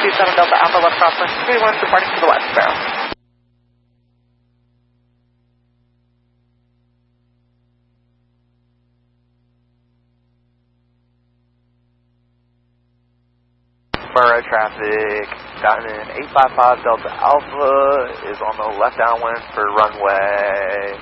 27 Delta Alpha left crosswind 31 departing to the west, Sparrow. Borough traffic, Diamond 855 Delta Alpha is on the left downwind for runway